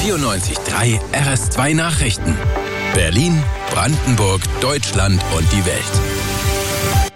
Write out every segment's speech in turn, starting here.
94.3 RS2 Nachrichten. Berlin, Brandenburg, Deutschland und die Welt.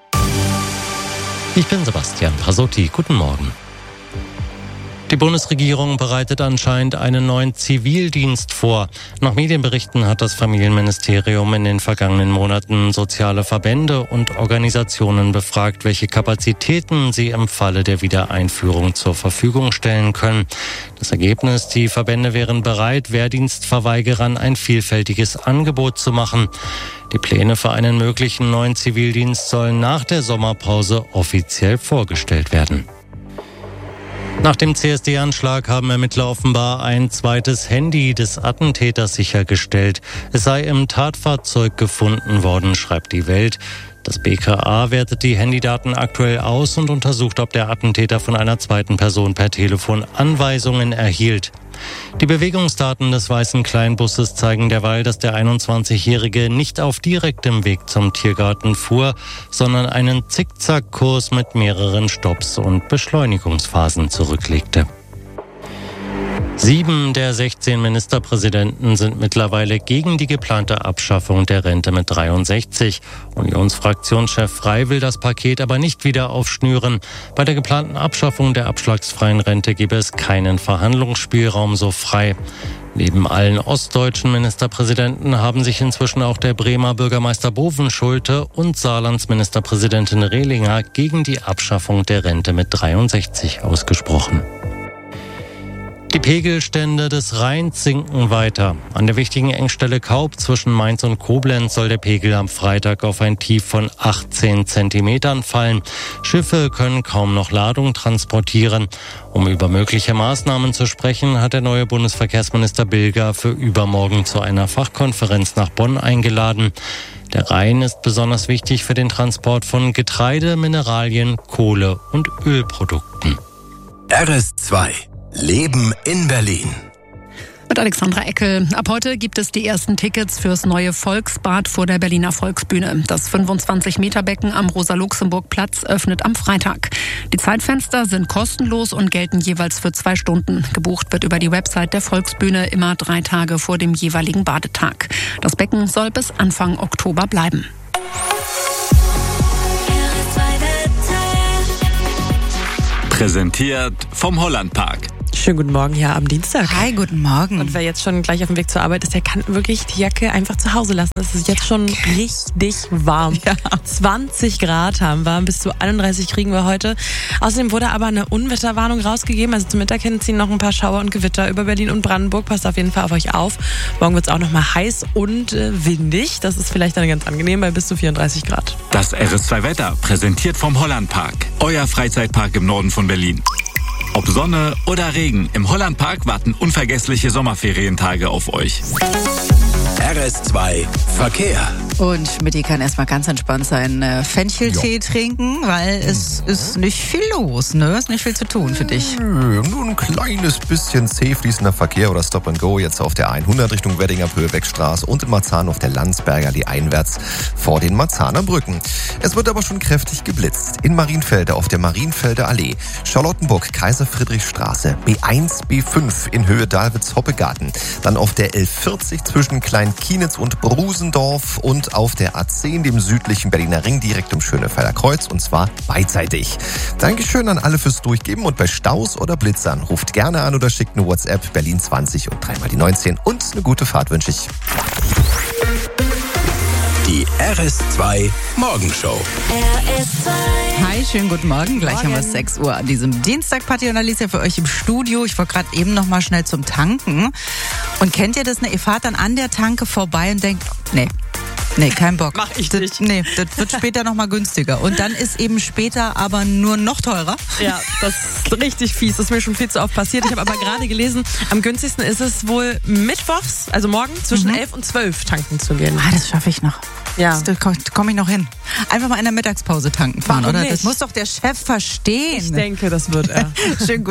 Ich bin Sebastian Pasotti. Guten Morgen. Die Bundesregierung bereitet anscheinend einen neuen Zivildienst vor. Nach Medienberichten hat das Familienministerium in den vergangenen Monaten soziale Verbände und Organisationen befragt, welche Kapazitäten sie im Falle der Wiedereinführung zur Verfügung stellen können. Das Ergebnis: Die Verbände wären bereit, Wehrdienstverweigerern ein vielfältiges Angebot zu machen. Die Pläne für einen möglichen neuen Zivildienst sollen nach der Sommerpause offiziell vorgestellt werden. Nach dem CSD-Anschlag haben Ermittler offenbar ein zweites Handy des Attentäters sichergestellt. Es sei im Tatfahrzeug gefunden worden, schreibt die Welt. Das BKA wertet die Handydaten aktuell aus und untersucht, ob der Attentäter von einer zweiten Person per Telefon Anweisungen erhielt. Die Bewegungsdaten des weißen Kleinbusses zeigen derweil, dass der 21-Jährige nicht auf direktem Weg zum Tiergarten fuhr, sondern einen Zickzackkurs mit mehreren Stopps und Beschleunigungsphasen zurücklegte. 7 der 16 Ministerpräsidenten sind mittlerweile gegen die geplante Abschaffung der Rente mit 63. Unionsfraktionschef Frey will das Paket aber nicht wieder aufschnüren. Bei der geplanten Abschaffung der abschlagsfreien Rente gebe es keinen Verhandlungsspielraum, so Frey. Neben allen ostdeutschen Ministerpräsidenten haben sich inzwischen auch der Bremer Bürgermeister Bovenschulte und Saarlands Ministerpräsidentin Rehlinger gegen die Abschaffung der Rente mit 63 ausgesprochen. Die Pegelstände des Rheins sinken weiter. An der wichtigen Engstelle Kaub zwischen Mainz und Koblenz soll der Pegel am Freitag auf ein Tief von 18 Zentimetern fallen. Schiffe können kaum noch Ladung transportieren. Um über mögliche Maßnahmen zu sprechen, hat der neue Bundesverkehrsminister Bilger für übermorgen zu einer Fachkonferenz nach Bonn eingeladen. Der Rhein ist besonders wichtig für den Transport von Getreide, Mineralien, Kohle und Ölprodukten. RS2 Leben in Berlin. Mit Alexandra Eckel. Ab heute gibt es die ersten Tickets fürs neue Volksbad vor der Berliner Volksbühne. Das 25-Meter-Becken am Rosa-Luxemburg-Platz öffnet am Freitag. Die Zeitfenster sind kostenlos und gelten jeweils für 2 Stunden. Gebucht wird über die Website der Volksbühne immer 3 Tage vor dem jeweiligen Badetag. Das Becken soll bis Anfang Oktober bleiben. Präsentiert vom Hollandpark. Schönen guten Morgen hier am Dienstag. Hi, guten Morgen. Und wer jetzt schon gleich auf dem Weg zur Arbeit ist, der kann wirklich die Jacke einfach zu Hause lassen. Es ist jetzt schon richtig warm. Ja. 20 Grad haben wir, bis zu 31 kriegen wir heute. Außerdem wurde aber eine Unwetterwarnung rausgegeben. Also zum Mittag hin ziehen noch ein paar Schauer und Gewitter über Berlin und Brandenburg. Passt auf jeden Fall auf euch auf. Morgen wird es auch noch mal heiß und windig. Das ist vielleicht dann ganz angenehm bei bis zu 34 Grad. Das RS2 Wetter, präsentiert vom Hollandpark. Euer Freizeitpark im Norden von Berlin. Ob Sonne oder Regen, im Hollandpark warten unvergessliche Sommerferientage auf euch. RS2 Verkehr. Und Schmidti kann erstmal ganz entspannt seinen Fencheltee trinken, weil es ist nicht viel los, ne? Ist nicht viel zu tun für dich. Nur ein kleines bisschen zäh fließender Verkehr oder Stop and Go jetzt auf der 100 Richtung Wedding ab Höhebeckstraße und in Marzahn auf der Landsberger Allee einwärts vor den Marzahner Brücken. Es wird aber schon kräftig geblitzt. In Marienfelde auf der Marienfelder Allee, Charlottenburg, Kaiser-Friedrich-Straße, B1, B5 in Höhe Dahlwitz-Hoppegarten, dann auf der L40 zwischen Klein-Kienitz und Brusendorf und auf der A10, dem südlichen Berliner Ring, direkt um Schönefelder Kreuz, und zwar beidseitig. Dankeschön an alle fürs Durchgeben und bei Staus oder Blitzern ruft gerne an oder schickt eine WhatsApp Berlin 20 und 3 mal die 19 und eine gute Fahrt wünsche ich. Die RS2 Morgenshow. Hi, schönen guten Morgen. Gleich haben wir 6 Uhr an diesem Dienstag. Patti und Alicia für euch im Studio. Ich wollte gerade eben noch mal schnell zum Tanken. Und kennt ihr das? Ihr fahrt dann an der Tanke vorbei und denkt, nee, kein Bock. Mach ich nicht. Nee, das wird später noch mal günstiger. Und dann ist eben später aber nur noch teurer. Ja, das ist richtig fies. Das ist mir schon viel zu oft passiert. Ich habe aber gerade gelesen, am günstigsten ist es wohl mittwochs, also morgen, zwischen 11 und 12 tanken zu gehen. Das schaffe ich noch. Ja. Da komme ich noch hin. Einfach mal in der Mittagspause tanken fahren, Warum oder? nicht? Das muss doch der Chef verstehen. Ich denke, das wird er. Schönen